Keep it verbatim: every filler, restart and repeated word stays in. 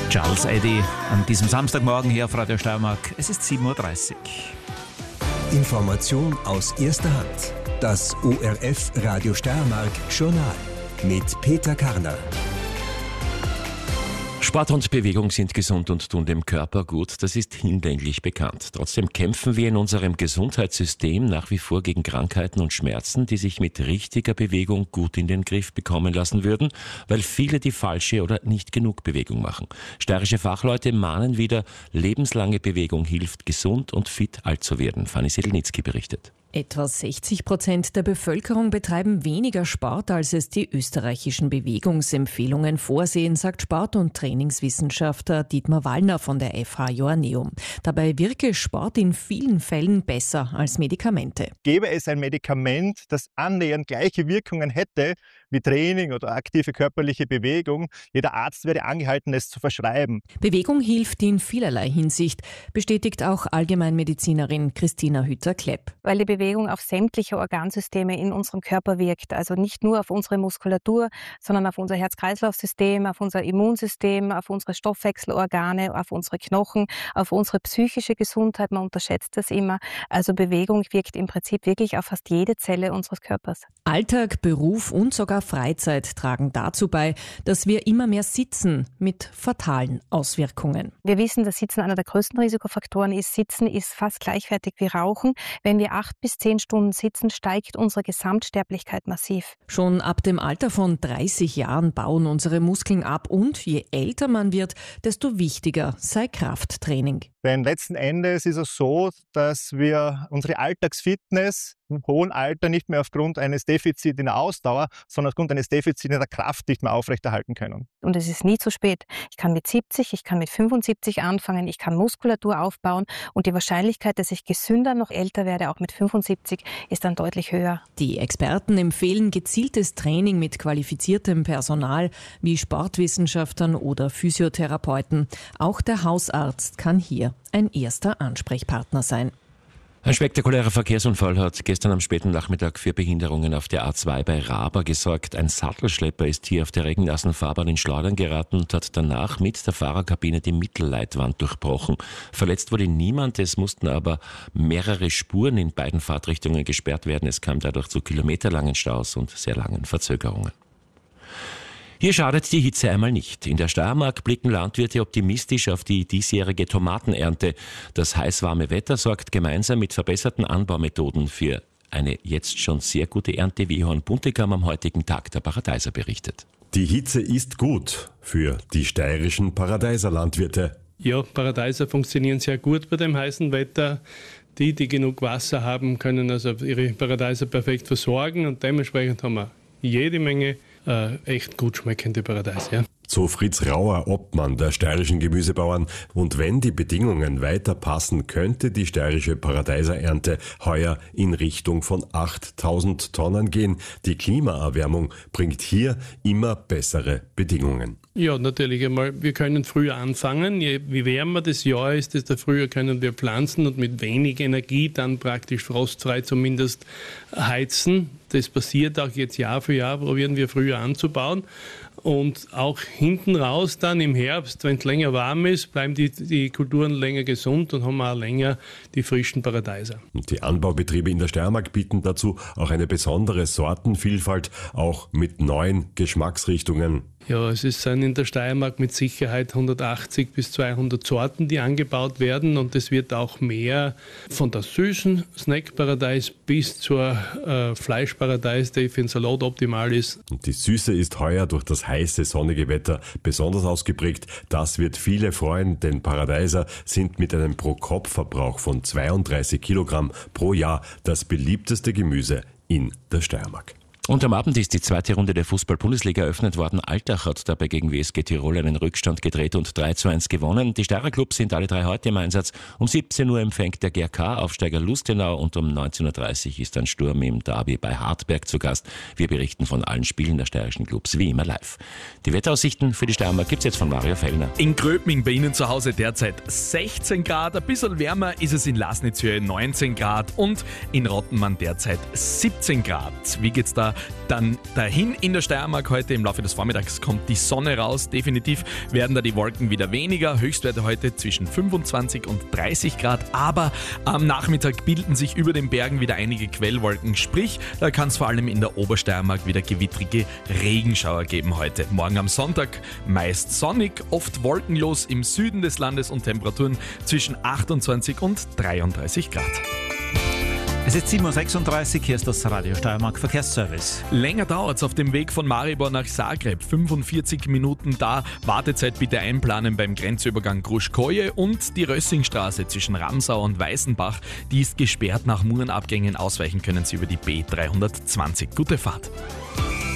Charles Eddy an diesem Samstagmorgen hier auf Radio Steiermark. Es ist sieben Uhr dreißig. Information aus erster Hand. Das O R F Radio Steiermark Journal mit Peter Karner. Sport und Bewegung sind gesund und tun dem Körper gut, das ist hinlänglich bekannt. Trotzdem kämpfen wir in unserem Gesundheitssystem nach wie vor gegen Krankheiten und Schmerzen, die sich mit richtiger Bewegung gut in den Griff bekommen lassen würden, weil viele die falsche oder nicht genug Bewegung machen. Steirische Fachleute mahnen wieder, lebenslange Bewegung hilft, gesund und fit alt zu werden. Fanny Sedelnitzky berichtet. Etwa sechzig Prozent der Bevölkerung betreiben weniger Sport, als es die österreichischen Bewegungsempfehlungen vorsehen, sagt Sport- und Trainingswissenschaftler Dietmar Wallner von der F H Joanneum. Dabei wirke Sport in vielen Fällen besser als Medikamente. Gäbe es ein Medikament, das annähernd gleiche Wirkungen hätte wie Training oder aktive körperliche Bewegung, jeder Arzt wäre angehalten, es zu verschreiben. Bewegung hilft in vielerlei Hinsicht, bestätigt auch Allgemeinmedizinerin Christina Hütter-Klepp. Weil die Bewegung auf sämtliche Organsysteme in unserem Körper wirkt. Also nicht nur auf unsere Muskulatur, sondern auf unser Herz-Kreislauf-System, auf unser Immunsystem, auf unsere Stoffwechselorgane, auf unsere Knochen, auf unsere psychische Gesundheit. Man unterschätzt das immer. Also Bewegung wirkt im Prinzip wirklich auf fast jede Zelle unseres Körpers. Alltag, Beruf und sogar Freizeit tragen dazu bei, dass wir immer mehr sitzen mit fatalen Auswirkungen. Wir wissen, dass Sitzen einer der größten Risikofaktoren ist. Sitzen ist fast gleichwertig wie Rauchen. Wenn wir acht bis zehn Stunden sitzen, steigt unsere Gesamtsterblichkeit massiv. Schon ab dem Alter von dreißig Jahren bauen unsere Muskeln ab und je älter man wird, desto wichtiger sei Krafttraining. Denn letzten Endes ist es so, dass wir unsere Alltagsfitness im hohen Alter nicht mehr aufgrund eines Defizits in der Ausdauer, sondern aufgrund eines Defizits in der Kraft nicht mehr aufrechterhalten können. Und es ist nie zu spät. Ich kann mit siebzig, ich kann mit fünfundsiebzig anfangen, ich kann Muskulatur aufbauen und die Wahrscheinlichkeit, dass ich gesünder noch älter werde, auch mit fünfundsiebzig, ist dann deutlich höher. Die Experten empfehlen gezieltes Training mit qualifiziertem Personal wie Sportwissenschaftlern oder Physiotherapeuten. Auch der Hausarzt kann hier ein erster Ansprechpartner sein. Ein spektakulärer Verkehrsunfall hat gestern am späten Nachmittag für Behinderungen auf der A zwei bei Raba gesorgt. Ein Sattelschlepper ist hier auf der regennassen Fahrbahn in Schleudern geraten und hat danach mit der Fahrerkabine die Mittelleitwand durchbrochen. Verletzt wurde niemand, es mussten aber mehrere Spuren in beiden Fahrtrichtungen gesperrt werden. Es kam dadurch zu kilometerlangen Staus und sehr langen Verzögerungen. Hier schadet die Hitze einmal nicht. In der Steiermark blicken Landwirte optimistisch auf die diesjährige Tomatenernte. Das heißwarme Wetter sorgt gemeinsam mit verbesserten Anbaumethoden für eine jetzt schon sehr gute Ernte, wie Johann Buntigam am heutigen Tag der Paradeiser berichtet. Die Hitze ist gut für die steirischen Paradeiser Landwirte. Ja, Paradeiser funktionieren sehr gut bei dem heißen Wetter. Die, die genug Wasser haben, können also ihre Paradeiser perfekt versorgen und dementsprechend haben wir jede Menge Äh, echt gut schmeckende Paradeiser. Ja. So Fritz Rauer, Obmann der steirischen Gemüsebauern. Und wenn die Bedingungen weiter passen, könnte die steirische Paradeiserernte heuer in Richtung von achttausend Tonnen gehen. Die Klimaerwärmung bringt hier immer bessere Bedingungen. Ja, natürlich einmal, wir können früher anfangen. Je wie wärmer das Jahr ist, desto früher können wir pflanzen und mit wenig Energie dann praktisch frostfrei zumindest heizen. Das passiert auch jetzt Jahr für Jahr, probieren wir früher anzubauen. Und auch hinten raus dann im Herbst, wenn es länger warm ist, bleiben die, die Kulturen länger gesund und haben auch länger die frischen Paradeiser. Und die Anbaubetriebe in der Steiermark bieten dazu auch eine besondere Sortenvielfalt, auch mit neuen Geschmacksrichtungen. Ja, es ist in der Steiermark mit Sicherheit hundertachtzig bis zweihundert Sorten, die angebaut werden und es wird auch mehr von der süßen Snackparadeis bis zur äh, Fleischparadeis, die für den Salat optimal ist. Und die Süße ist heuer durch das heiße, sonnige Wetter besonders ausgeprägt. Das wird viele freuen, denn Paradeiser sind mit einem Pro-Kopf-Verbrauch von zweiunddreißig Kilogramm pro Jahr das beliebteste Gemüse in der Steiermark. Und am Abend ist die zweite Runde der Fußball-Bundesliga eröffnet worden. Altach hat dabei gegen W S G Tirol einen Rückstand gedreht und drei zu eins gewonnen. Die Steirer Clubs sind alle drei heute im Einsatz. Um siebzehn Uhr empfängt der G R K-Aufsteiger Lustenau und um neunzehn Uhr dreißig ist ein Sturm im Derby bei Hartberg zu Gast. Wir berichten von allen Spielen der steirischen Clubs wie immer live. Die Wetteraussichten für die Steiermark gibt's jetzt von Mario Fellner. In Gröbming bei Ihnen zu Hause derzeit sechzehn Grad, ein bisschen wärmer ist es in Lasnitzhöhe neunzehn Grad und in Rottenmann derzeit siebzehn Grad. Wie geht's da Dann dahin in der Steiermark heute im Laufe des Vormittags kommt die Sonne raus. Definitiv werden da die Wolken wieder weniger. Höchstwerte heute zwischen fünfundzwanzig und dreißig Grad. Aber am Nachmittag bilden sich über den Bergen wieder einige Quellwolken. Sprich, da kann es vor allem in der Obersteiermark wieder gewittrige Regenschauer geben heute. Morgen am Sonntag meist sonnig, oft wolkenlos im Süden des Landes und Temperaturen zwischen achtundzwanzig und dreiunddreißig Grad. Es ist sieben Uhr sechsunddreißig, hier ist das Radio Steiermark Verkehrsservice. Länger dauert es auf dem Weg von Maribor nach Zagreb. fünfundvierzig Minuten da. Wartezeit bitte einplanen beim Grenzübergang Gruschkoje und die Rössingstraße zwischen Ramsau und Weißenbach. Die ist gesperrt nach Murenabgängen. Ausweichen können Sie über die B dreihundertzwanzig. Gute Fahrt.